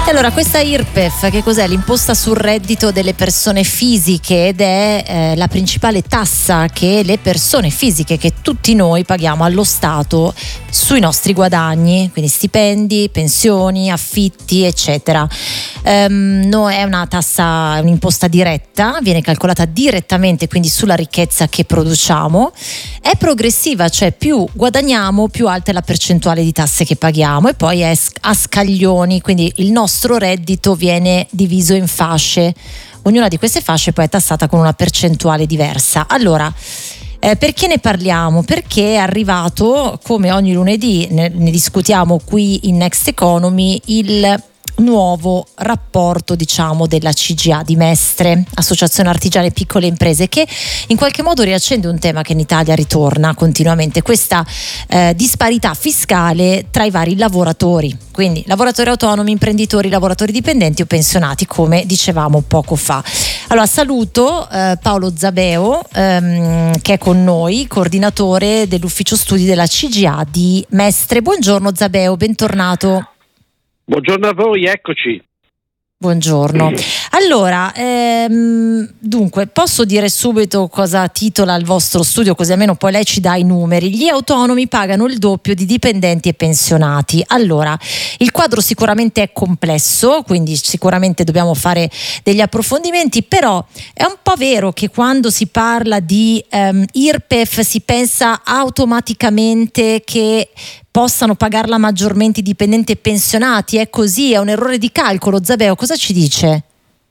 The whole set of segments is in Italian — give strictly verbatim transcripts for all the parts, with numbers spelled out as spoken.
E allora questa I R P E F che cos'è? L'imposta sul reddito delle persone fisiche, ed è eh, la principale tassa che le persone fisiche, che tutti noi paghiamo allo Stato sui nostri guadagni, quindi stipendi, pensioni, affitti eccetera. Um, no, è una tassa, è un'imposta diretta, viene calcolata direttamente quindi sulla ricchezza che produciamo, è progressiva, cioè più guadagniamo più alta è la percentuale di tasse che paghiamo, e poi è a scaglioni, quindi il nostro reddito viene diviso in fasce, ognuna di queste fasce poi è tassata con una percentuale diversa. Allora, Eh, perché ne parliamo? Perché è arrivato, come ogni lunedì ne, ne discutiamo qui in Next Economy, il nuovo rapporto, diciamo, della C G A di Mestre, Associazione Artigiane e Piccole Imprese, che in qualche modo riaccende un tema che in Italia ritorna continuamente, questa eh, disparità fiscale tra i vari lavoratori, quindi lavoratori autonomi, imprenditori, lavoratori dipendenti o pensionati, come dicevamo poco fa. Allora saluto eh, Paolo Zabeo ehm, che è con noi, coordinatore dell'ufficio studi della C G A di Mestre. Buongiorno Zabeo, bentornato. Buongiorno a voi, eccoci. Buongiorno. Allora, ehm, dunque, posso dire subito cosa titola il vostro studio, così almeno poi lei ci dà i numeri. Gli autonomi pagano il doppio di dipendenti e pensionati. Allora, il quadro sicuramente è complesso, quindi sicuramente dobbiamo fare degli approfondimenti, però è un po' vero che quando si parla di ehm, I R P E F si pensa automaticamente che possano pagarla maggiormente i dipendenti e pensionati. È così? È un errore di calcolo? Zabeo, cosa ci dice?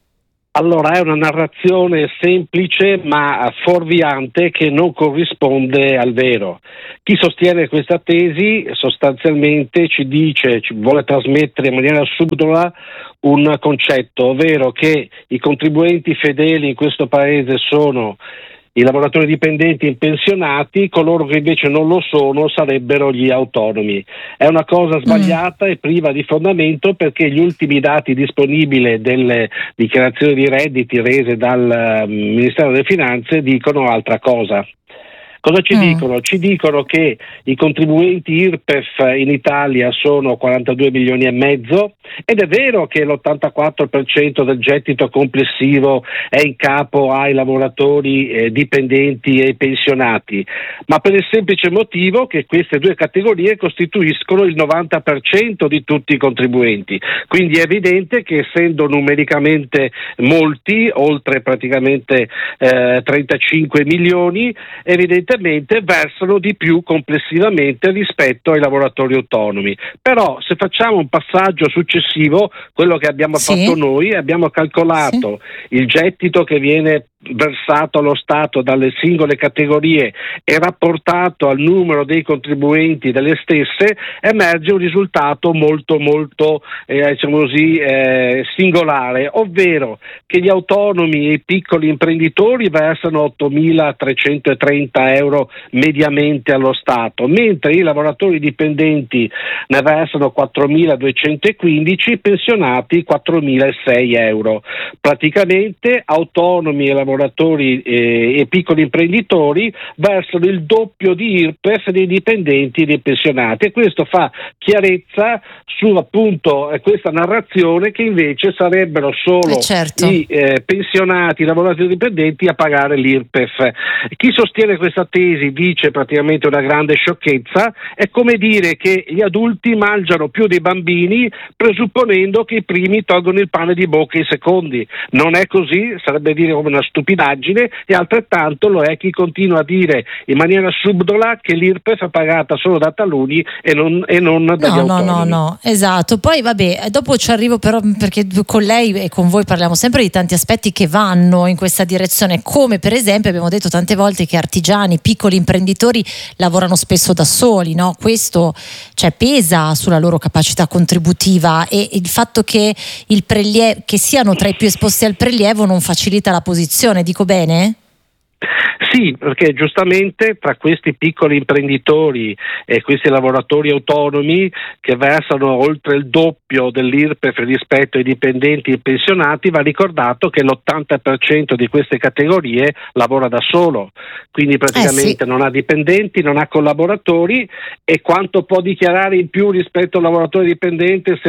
Allora, è una narrazione semplice ma fuorviante che non corrisponde al vero. Chi sostiene questa tesi sostanzialmente ci dice, ci vuole trasmettere in maniera subdola un concetto, ovvero che i contribuenti fedeli in questo paese sono i lavoratori dipendenti e pensionati, coloro che invece non lo sono sarebbero gli autonomi. È una cosa sbagliata mm. e priva di fondamento, perché gli ultimi dati disponibili delle dichiarazioni di redditi rese dal uh, Ministero delle Finanze dicono altra cosa. Cosa ci mm. dicono? Ci dicono che i contribuenti I R P E F in Italia sono quarantadue milioni e mezzo, ed è vero che l'ottantaquattro per cento del gettito complessivo è in capo ai lavoratori eh, dipendenti e pensionati, ma per il semplice motivo che queste due categorie costituiscono il novanta per cento di tutti i contribuenti. Quindi è evidente che, essendo numericamente molti, oltre praticamente eh, trentacinque milioni, evidentemente versano di più complessivamente rispetto ai lavoratori autonomi. Però se facciamo un passaggio successivo, quello che abbiamo sì. fatto noi, abbiamo calcolato sì. il gettito che viene versato allo Stato dalle singole categorie e rapportato al numero dei contribuenti delle stesse, emerge un risultato molto molto eh, diciamo così eh, singolare, ovvero che gli autonomi e i piccoli imprenditori versano ottomilatrecentotrenta euro mediamente allo Stato, mentre i lavoratori dipendenti ne versano quattromiladuecentoquindici, i pensionati quattromilasei euro. Praticamente autonomi e lavoratori eh, e piccoli imprenditori versano il doppio di I R P E F dei dipendenti e dei pensionati, e questo fa chiarezza su appunto eh, questa narrazione che invece sarebbero solo eh certo. i eh, pensionati, i lavoratori dipendenti a pagare l'I R P E F. Chi sostiene questa tesi dice praticamente una grande sciocchezza. È come dire che gli adulti mangiano più dei bambini presupponendo che i primi tolgono il pane di bocca ai secondi. Non è così, sarebbe dire come una stupidaggine, e altrettanto lo è chi continua a dire in maniera subdola che l'I R P E F è pagata solo da taluni e non, e non dagli no, autonomi. No, no, no, esatto. Poi vabbè, dopo ci arrivo, però, perché con lei e con voi parliamo sempre di tanti aspetti che vanno in questa direzione, come per esempio abbiamo detto tante volte che artigiani, piccoli imprenditori lavorano spesso da soli, no? Questo cioè, pesa sulla loro capacità contributiva, e il fatto che il prelievo, che siano tra i più esposti al prelievo, non facilita la posizione, dico bene? Sì, perché giustamente tra questi piccoli imprenditori e questi lavoratori autonomi che versano oltre il doppio dell'I R P E F rispetto ai dipendenti e pensionati, va ricordato che l'ottanta per cento di queste categorie lavora da solo, quindi praticamente eh sì. non ha dipendenti, non ha collaboratori, e quanto può dichiarare in più rispetto al lavoratore dipendente se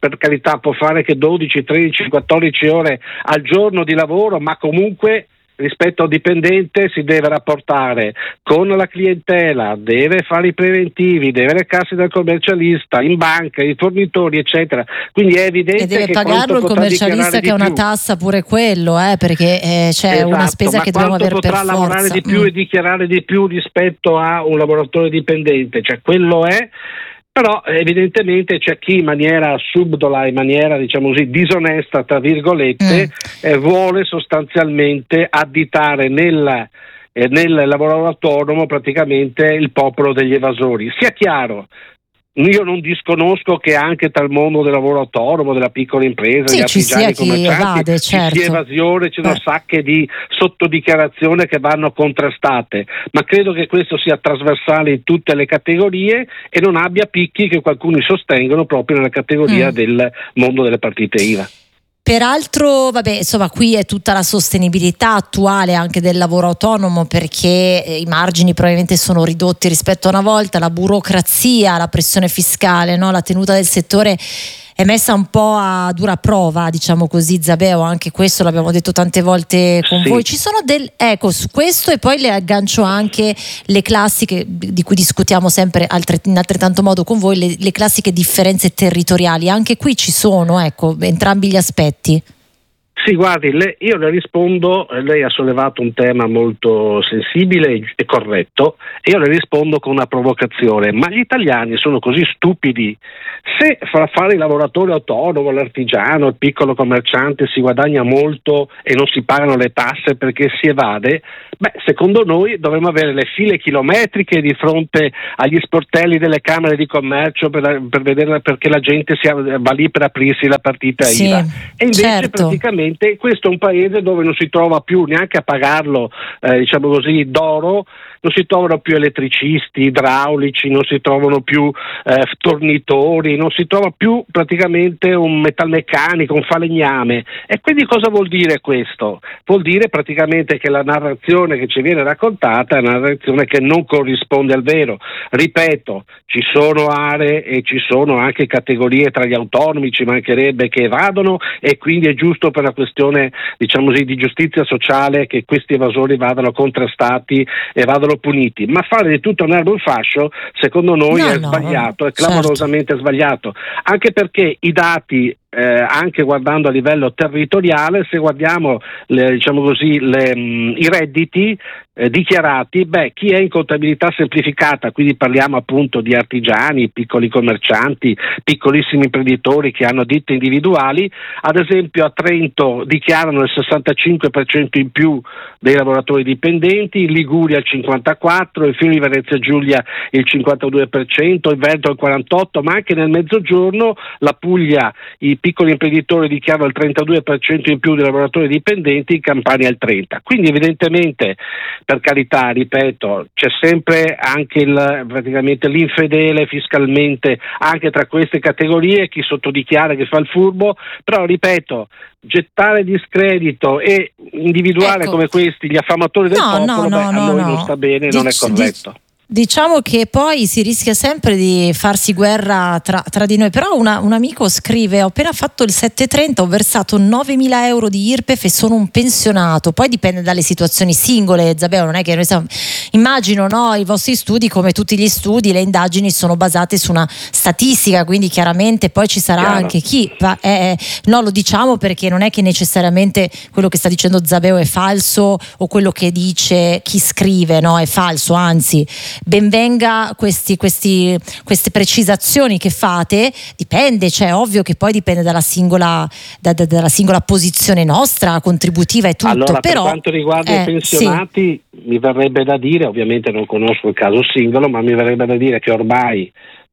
per carità può fare che dodici, tredici, quattordici ore al giorno di lavoro, ma comunque rispetto al dipendente si deve rapportare con la clientela, deve fare i preventivi, deve recarsi dal commercialista, in banca, i fornitori, eccetera. Quindi è evidente e deve che pagarlo il commercialista, che è una più. tassa pure quello, eh, perché eh, c'è esatto, una spesa che dobbiamo avere per forza. Ma quanto potrà lavorare di più mm. e dichiarare di più rispetto a un lavoratore dipendente? Cioè quello è. Però evidentemente c'è chi in maniera subdola, in maniera diciamo così disonesta tra virgolette, mm. eh, vuole sostanzialmente additare nel, eh, nel lavoro autonomo praticamente il popolo degli evasori. Sia chiaro, io non disconosco che anche tra il mondo del lavoro autonomo, della piccola impresa, sì, gli artigiani commercianti, evade, certo. ci sia evasione, ci sono eh. sacche di sottodichiarazione che vanno contrastate, ma credo che questo sia trasversale in tutte le categorie e non abbia picchi che qualcuno sostengono proprio nella categoria mm. del mondo delle partite I V A. Peraltro, vabbè, insomma, qui è tutta la sostenibilità attuale anche del lavoro autonomo, perché eh, i margini probabilmente sono ridotti rispetto a una volta, la burocrazia, la pressione fiscale, no? La tenuta del settore è messa un po' a dura prova, diciamo così, Zabeo, anche questo l'abbiamo detto tante volte con sì. voi. Ci sono del ecco su questo, e poi le aggancio anche le classiche di cui discutiamo sempre altre, in altrettanto modo con voi, le, le classiche differenze territoriali. Anche qui ci sono, ecco, entrambi gli aspetti. Sì, guardi, le, io le rispondo, lei ha sollevato un tema molto sensibile e corretto, e io le rispondo con una provocazione: ma gli italiani sono così stupidi? Se fra fare il lavoratore autonomo, l'artigiano, il piccolo commerciante si guadagna molto e non si pagano le tasse perché si evade, beh, secondo noi dovremmo avere le file chilometriche di fronte agli sportelli delle camere di commercio per, per vedere, perché la gente sia, va lì per aprirsi la partita sì, I V A. E invece certo. praticamente questo è un paese dove non si trova più neanche a pagarlo, eh, diciamo così, d'oro, non si trovano più elettricisti, idraulici, non si trovano più eh, tornitori, non si trova più praticamente un metalmeccanico, un falegname. E quindi cosa vuol dire questo? Vuol dire praticamente che la narrazione che ci viene raccontata è una narrazione che non corrisponde al vero. Ripeto, ci sono aree e ci sono anche categorie tra gli autonomi, ci mancherebbe, che evadono, e quindi è giusto per una questione, diciamo così, di giustizia sociale che questi evasori vadano contrastati e vadano puniti, ma fare di tutto un erbo un fascio secondo noi no, è no, sbagliato, è clamorosamente certo. sbagliato, anche perché i dati Eh, anche guardando a livello territoriale, se guardiamo le, diciamo così le, mh, i redditi eh, dichiarati, beh, chi è in contabilità semplificata, quindi parliamo appunto di artigiani, piccoli commercianti, piccolissimi imprenditori che hanno ditte individuali, ad esempio a Trento dichiarano il sessantacinque per cento in più dei lavoratori dipendenti, in Liguria il cinquantaquattro per cento, in Friuli Venezia Giulia il cinquantadue per cento, in Veneto il quarantotto per cento, ma anche nel Mezzogiorno la Puglia, i piccoli imprenditori dichiarano il trentadue per cento in più dei lavoratori dipendenti, in Campania il trenta per cento. Quindi evidentemente, per carità, ripeto, c'è sempre anche il, praticamente l'infedele fiscalmente anche tra queste categorie, chi sottodichiara, che fa il furbo, però ripeto, gettare discredito e individuare ecco. come questi gli affamatori del no, popolo, no, beh, no, a no, noi no. non sta bene, Dic- non è corretto. Dic- Diciamo che poi si rischia sempre di farsi guerra tra, tra di noi, però una, un amico scrive: ho appena fatto il sette trenta, ho versato novemila euro di I R P E F e sono un pensionato. Poi dipende dalle situazioni singole, Zabeo, non è che noi siamo, immagino, no, i vostri studi, come tutti gli studi, le indagini sono basate su una statistica, quindi chiaramente poi ci sarà Chiaro. anche chi va, eh, no, lo diciamo perché non è che necessariamente quello che sta dicendo Zabeo è falso o quello che dice chi scrive, no, è falso, anzi benvenga questi, questi, queste precisazioni che fate. Dipende, cioè ovvio che poi dipende dalla singola, da, da, dalla singola posizione nostra contributiva e tutto. Allora, però, per quanto riguarda eh, i pensionati, sì. mi verrebbe da dire, ovviamente non conosco il caso singolo, ma mi verrebbe da dire che ormai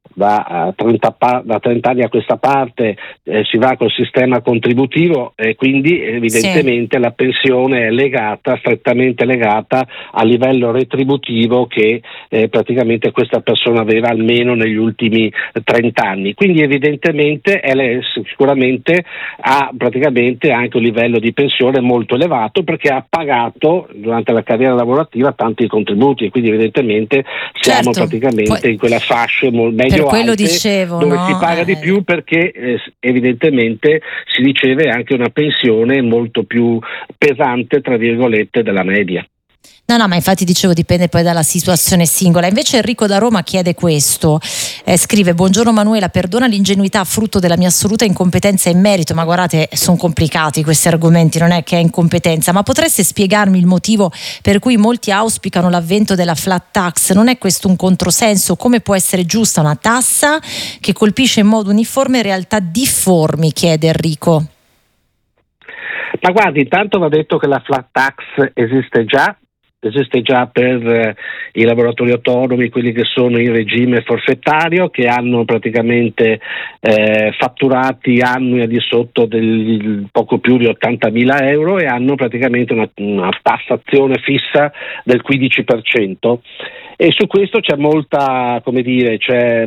da trenta, da trenta anni a questa parte eh, si va col sistema contributivo e quindi evidentemente sì. la pensione è legata, strettamente legata al livello retributivo che eh, praticamente questa persona aveva almeno negli ultimi trenta anni, quindi evidentemente è, sicuramente ha praticamente anche un livello di pensione molto elevato perché ha pagato durante la carriera lavorativa tanti contributi e quindi evidentemente siamo certo. praticamente Poi, in quella fascia meglio più quello alte, dicevo, dove no? si paga eh. di più perché eh, evidentemente si riceve anche una pensione molto più pesante, tra virgolette, della media. No, no, ma infatti dicevo dipende poi dalla situazione singola. Invece Enrico da Roma chiede questo, eh, scrive: buongiorno Manuela, perdona l'ingenuità frutto della mia assoluta incompetenza in merito, ma guardate, sono complicati questi argomenti, non è che è incompetenza, ma potreste spiegarmi il motivo per cui molti auspicano l'avvento della flat tax? Non è questo un controsenso? Come può essere giusta una tassa che colpisce in modo uniforme realtà difformi? Chiede Enrico. Ma guardi, intanto va detto che la flat tax esiste già, esiste già per eh, i lavoratori autonomi, quelli che sono in regime forfettario, che hanno praticamente eh, fatturati annui al di sotto del poco più di ottantamila euro e hanno praticamente una, una tassazione fissa del quindici per cento. E su questo c'è molta, come dire, c'è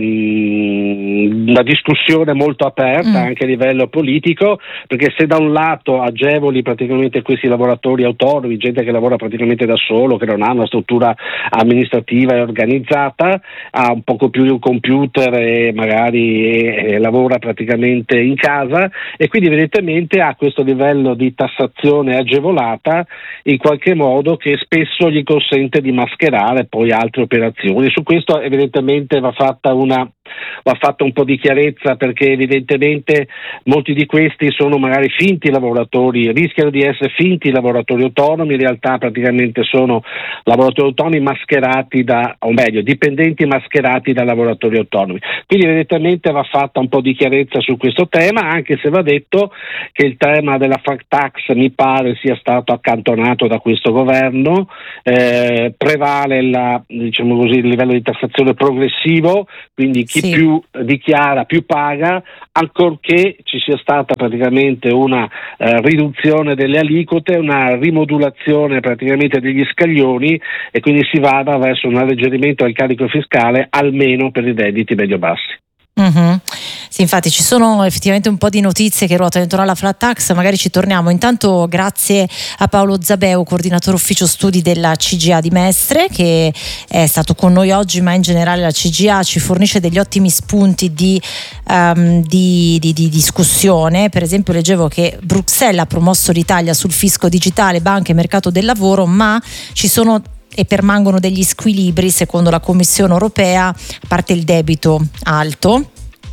mh, una discussione molto aperta mm. anche a livello politico, perché se da un lato agevoli praticamente questi lavoratori autonomi, gente che lavora praticamente da solo, che non ha una struttura amministrativa e organizzata, ha un poco più di un computer e magari e, e lavora praticamente in casa, e quindi evidentemente ha questo livello di tassazione agevolata in qualche modo che spesso gli consente di mascherare poi altre operazioni. Su questo evidentemente va fatta una va fatto un po' di chiarezza, perché evidentemente molti di questi sono magari finti lavoratori, rischiano di essere finti lavoratori autonomi, in realtà praticamente sono lavoratori autonomi mascherati da, o meglio, dipendenti mascherati da lavoratori autonomi. Quindi evidentemente va fatta un po' di chiarezza su questo tema, anche se va detto che il tema della flat tax mi pare sia stato accantonato da questo governo, eh, prevale la, diciamo così, il livello di tassazione progressivo, quindi chi sì. più dichiara più paga, ancorché ci sia stata praticamente una eh, riduzione delle aliquote, una rimodulazione praticamente degli scaglioni, e quindi si vada verso un alleggerimento del carico fiscale almeno per i redditi medio-bassi. Mm-hmm. Sì, infatti ci sono effettivamente un po' di notizie che ruotano intorno alla flat tax, magari ci torniamo. Intanto grazie a Paolo Zabeo, coordinatore ufficio studi della C G A di Mestre, che è stato con noi oggi, ma in generale la C G A ci fornisce degli ottimi spunti di, um, di, di, di discussione. Per esempio leggevo che Bruxelles ha promosso l'Italia sul fisco digitale, banche e mercato del lavoro, ma ci sono e permangono degli squilibri secondo la Commissione europea, a parte il debito alto.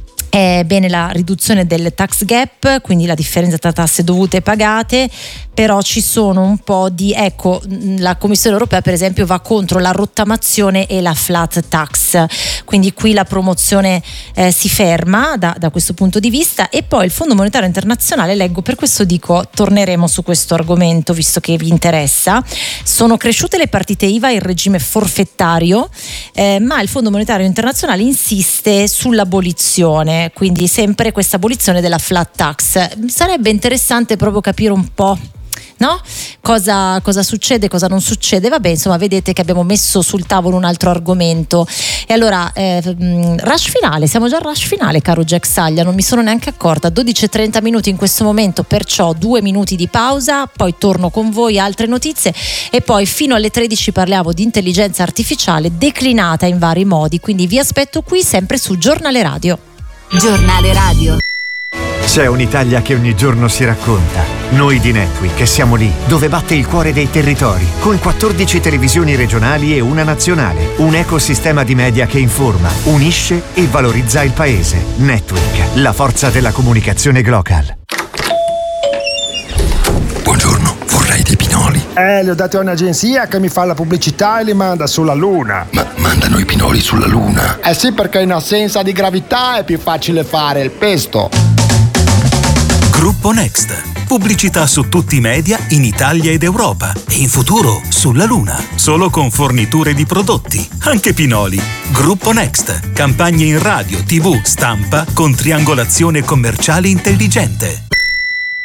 È bene la riduzione del tax gap, quindi la differenza tra tasse dovute e pagate, però ci sono un po' di, ecco, la Commissione europea per esempio va contro la rottamazione e la flat tax, quindi qui la promozione eh, si ferma da, da questo punto di vista. E poi il Fondo Monetario Internazionale, leggo, per questo dico torneremo su questo argomento visto che vi interessa, sono cresciute le partite I V A in regime forfettario, eh, ma il Fondo Monetario Internazionale insiste sull'abolizione, quindi sempre questa abolizione della flat tax. Sarebbe interessante proprio capire un po', no? Cosa, cosa succede, cosa non succede. Vabbè, insomma, vedete che abbiamo messo sul tavolo un altro argomento. E allora, eh, rush finale, siamo già al rush finale, caro Jack Saglia, non mi sono neanche accorta. dodici e trenta minuti in questo momento, perciò due minuti di pausa, poi torno con voi, altre notizie, e poi fino alle tredici parliamo di intelligenza artificiale declinata in vari modi. Quindi vi aspetto qui, sempre su Giornale Radio. Giornale Radio. C'è un'Italia che ogni giorno si racconta. Noi di Netweek che siamo lì, dove batte il cuore dei territori, con quattordici televisioni regionali e una nazionale. Un ecosistema di media che informa, unisce e valorizza il paese. Netweek, la forza della comunicazione global. Buongiorno, vorrei dei pinoli. Eh, li ho dati a un'agenzia che mi fa la pubblicità e li manda sulla Luna. Ma mandano i pinoli sulla Luna? Eh sì, perché in assenza di gravità è più facile fare il pesto. Gruppo Next. Pubblicità su tutti i media in Italia ed Europa e in futuro sulla Luna. Solo con forniture di prodotti, anche pinoli. Gruppo Next. Campagne in radio, tivù, stampa con triangolazione commerciale intelligente.